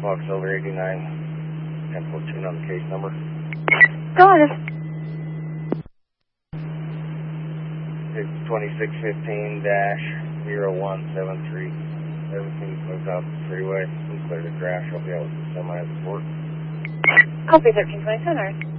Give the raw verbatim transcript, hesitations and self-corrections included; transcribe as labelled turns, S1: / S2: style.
S1: Fox over eighty-nine, ten fourteen on the case number.
S2: Go ahead.
S1: It's twenty-six fifteen dash zero one seven three. Everything's moved off the freeway. We cleared the crash. I'll be out with the semi at the port.
S2: Copy thirteen twenty-seven.